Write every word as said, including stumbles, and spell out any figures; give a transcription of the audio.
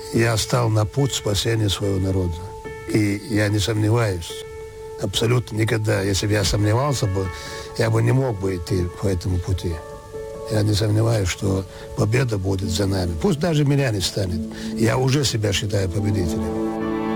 я стал на путь спасения своего народа. И я не сомневаюсь, абсолютно никогда, если бы я сомневался бы, я бы не мог бы идти по этому пути. Я не сомневаюсь, что победа будет за нами. Пусть даже меня не станет. Я уже себя считаю победителем.